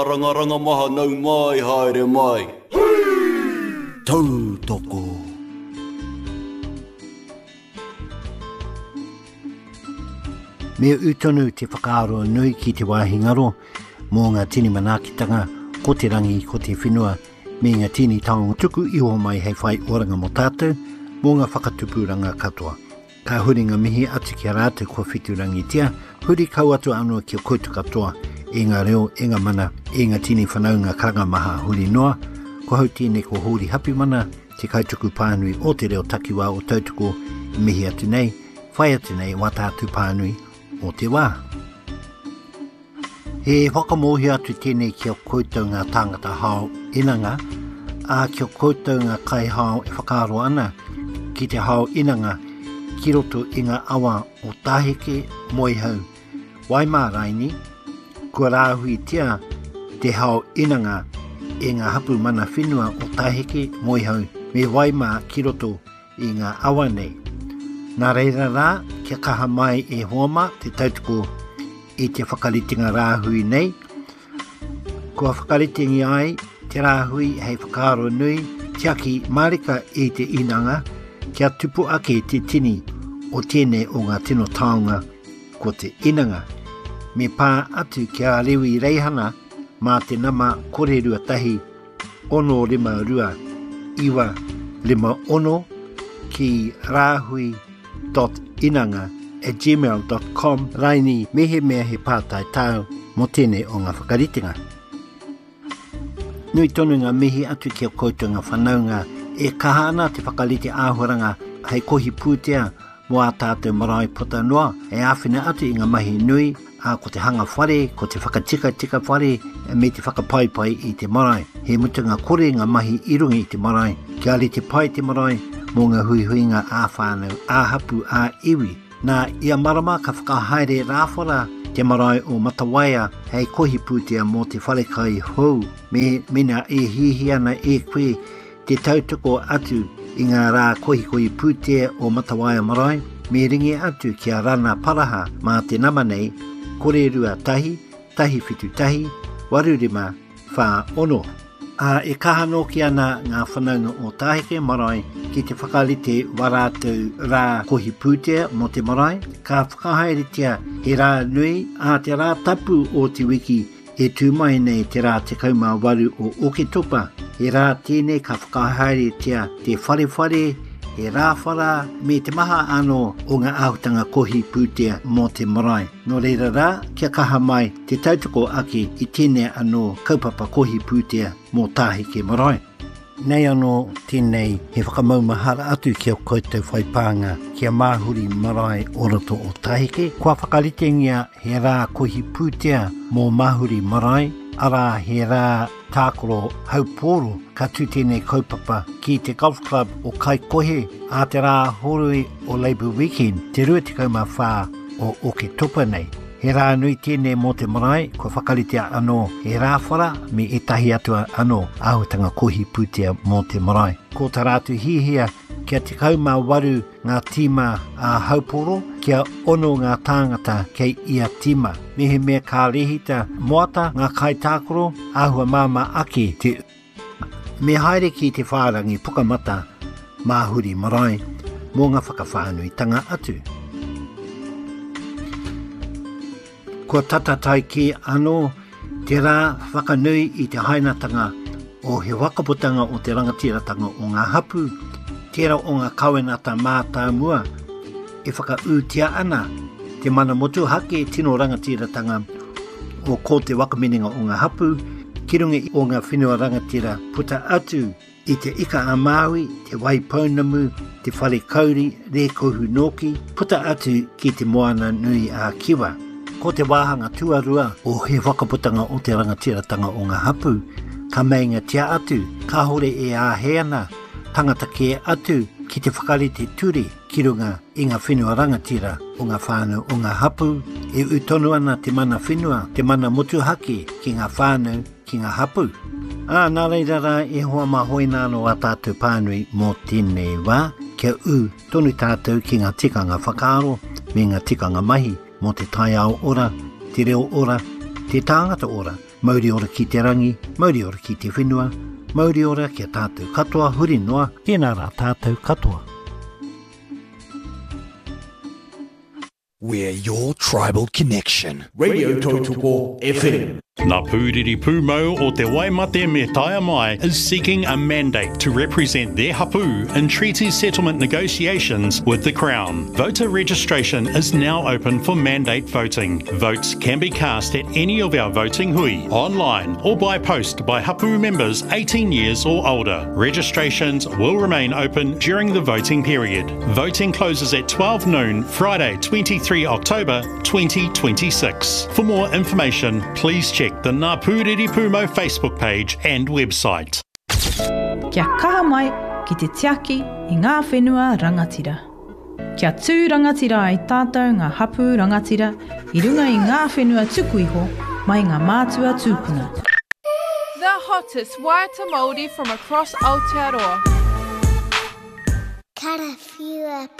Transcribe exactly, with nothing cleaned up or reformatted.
Ranga maha nau mai haere mai. Tau toko. Mea utonu te whakaaro nui ki te wāhingaro, mō ngā tini manakitanga, ko te rangi, ko te whenua, me ngā tini taonga tuku iho mai hei whai oranga mo tātou, mō ngā whakatupuranga katoa. Ka huri ngā mihi atu ki a rātou kua whiturangi tia, huri kau atu anua ki o koutu katoa, e ngā reo, e ngā mana, e ngā tini whanau ngā karanga maha huri noa, ko hau tēne ko huri hapi mana, te kautuku pānui o te reo takiwā o tautuko, mihi atu nei, whai atu nei, wā tātu pānui o te wā. He whakamohi atu tēnei ki o koutou ngā tāngata hao inanga, a ki o koutou ngā kai hao e whakaaro ana, ki te hao inanga, ki roto i ngā awa o tāheke moi hau. Waimā raini, kua rāhui tia te hao inanga e ngā hapu mana whenua o tāheke moi hau, me waimā ki roto i ngā awa nei. Nā reira rā, kia kaha mai e hoama te tautuko i te whakaritinga rāhui nei. Kua whakaritingi ai, te rāhui hei whakaaro nui, tiaki marika i te inanga, kia tupu ake te tini o tēnei o ngā tino taonga ko te inanga. Me pā atu kia rewi reihana mā te nama kore rua tahi ono lima rua iwa lima ono ki rāhui dot inanga at gmail dot com raini mehe mea he pātai tau mo tēnei o ngā whakaritinga. Nui tonu ngā mihi atu ki o koutou ngā whanaunga e kaha ana te whakalite āhuranga hei kohi pūtea mo a tātou marae puta noa e āwhina atu i ngā mahi nui a ko te hanga whare, ko te whakatika tika whare me te whakapaipai i te marae. He mutu ngā kore ngā mahi irungi i te marae. Kia li te pai te marae mo ngā hui hui ngā āwhānau, āhapu, ā iwi. Nā ia marama ka whakahaere rāwhara te marae o Matawaia hei kohi pūtea mo te wharekai hou. Me mina e hihi ana e koe te tautoko atu i ngā rā kohi kohi pūtea o Matawaia marae. Me ringi atu kia rana paraha mā te nama nei, kore rua tahi, tahi whitu tahi, warurima, whā ono. A e kahano ki ana ngā whanaunga o tāheke marae ki te whakalite warātou rā kohi pūtea mo te marae, ka whakahaeretia he rā nui a te rā tapu o te wiki e tūmai nei te rā te kaumā waru o Oketopa. He rā tēnei ka whakahaeretia te whare whare, he rāwhara me te maha ano o ngā āhutanga kohi pūtea mo te marae. Nō reira rā, kia kaha mai te tautoko ake i tēnei ano kaupapa kohi pūtea mo tāheke marae. Nei anō tēnei he whakamaumahara atu ki o koutou whaipānga kia māhuri marae o roto o tāheke. Kua whakaritengia he rā kohi pūtea mo māhuri marae, ara he rā tākoro hauporo ka tū tēnei kaupapa ki te Golf Club o Kaikohe a te rā horui o Labour Weekend te rua te kaumā whā o Oketopa nei. He rā nui tēnei mō te marae, kua whakaritea anō he rāwhara me e tahi atua anō āhutanga kohi pūtea mō te marae. Ko tā rātu hihia kia te kaumā waru ngā tīma a hauporo, kia ono ngā tāngata kei ia tīma. Mehe mea kā rehita moata ngā kai tākoro, āhua māma ake te me haere ki te whārangi pukamata māhuri marae mō ngā whakawhānui tanga atu. Kua tatatai ki anō te rā whakanui i te hainatanga o he wakaputanga o te rangatiratanga o ngā hapu, tērā o ngā kawenata mātāmua e whakaūtia ana te mana motu hake tino rangatiratanga o ko te wakamininga o ngā hapu, kirunga o ngā whenua rangatira puta atu i te ika a Māui, te waipaunamu, te whare kauri, re kohu noki, puta atu ki te moana nui a Kiwa. Ko te wāhanga tuarua o he wakaputanga o te rangatiratanga o ngā hapu, ka meinga tia atu, ka hore e a heana, tangata ke atu ki te whakarite turi ki runga i ngā whenua rangatira o ngā whānau o ngā hapu, e utonu ana te mana whenua, te mana motuhake ki ngā whānau ki ngā hapu. Ā, nā reira rā e hoa ma hoina anō a tātou pānui mō tēnei wā, kia u tonu tātou ki ngā tikanga whakaaro me ngā tikanga mahi mō te tai ao ora, te reo ora, te tāngata ora, Mauri ora ki te rangi, mauri ora ki te whenua, mauri ora ki a tātou katoa, huri noa, tēnā rā tātou katoa. We're your tribal connection. Radio Tautoko F M. Ngā Pūriri Pūmau o te Waimate me Taia Mai is seeking a mandate to represent their hapu in treaty settlement negotiations with the Crown. Voter registration is now open for mandate voting. Votes can be cast at any of our voting hui, online or by post by hapu members eighteen years or older. Registrations will remain open during the voting period. Voting closes at twelve noon Friday twenty-third October twenty twenty-six. For more information, please check the Ngā Pūriri Pūmau Facebook page and website. Kia kaha mai ki te tiaki i ngā whenua rangatira. Kia tū rangatira ai tātou ngā hapu rangatira i runga i ngā whenua tuku iho mai ngā mātua tūpuna. The hottest waiata Māori from across Aotearoa. Karawhiua